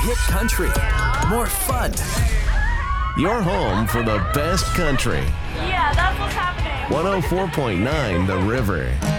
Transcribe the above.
hit country. More fun. Your home for the best country. Yeah, that's what's happening. 104.9 The River.